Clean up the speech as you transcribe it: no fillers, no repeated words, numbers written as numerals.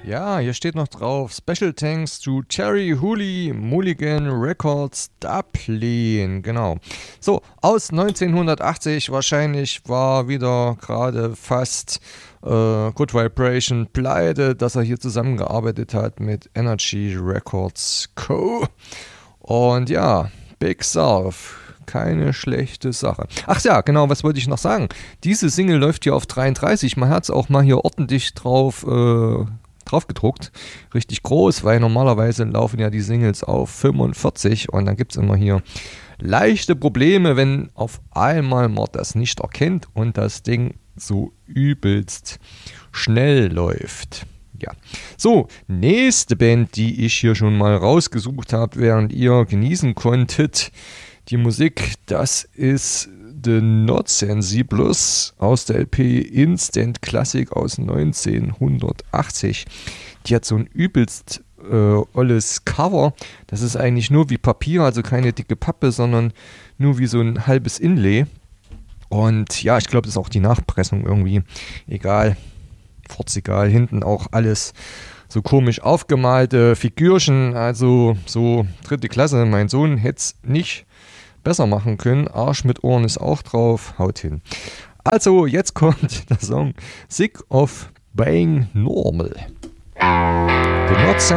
Ja, hier steht noch drauf: Special Thanks to Cherry Hooley Mulligan Records Dublin. Genau. So, aus 1980 wahrscheinlich war wieder gerade fast Good Vibration pleite, dass er hier zusammengearbeitet hat mit Energy Records Co. Und ja, Big South. Keine schlechte Sache. Ach ja, genau, was wollte ich noch sagen? Diese Single läuft hier auf 33. Man hat es auch mal hier ordentlich drauf gedruckt. Richtig groß, weil normalerweise laufen ja die Singles auf 45 und dann gibt es immer hier leichte Probleme, wenn auf einmal man das nicht erkennt und das Ding so übelst schnell läuft. Ja. So, nächste Band, die ich hier schon mal rausgesucht habe, während ihr genießen konntet, die Musik, das ist The Not Sensibles aus der LP Instant Classic aus 1980. Die hat so ein übelst olles Cover. Das ist eigentlich nur wie Papier, also keine dicke Pappe, sondern nur wie so ein halbes Inlay. Und ja, ich glaube, das ist auch die Nachpressung irgendwie. Egal, furzegal. Hinten auch alles so komisch aufgemalte Figürchen, also so dritte Klasse. Mein Sohn hätte es nicht besser machen können. Arsch mit Ohren ist auch drauf. Haut hin. Also, jetzt kommt der Song Sick of Being Normal. The Not